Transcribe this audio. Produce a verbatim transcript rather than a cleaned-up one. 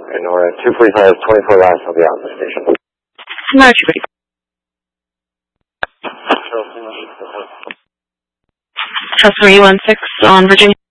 And we're at two forty-five, twenty-four laps. I'll be out of the station. No, two forty-five. House three one six on Virginia.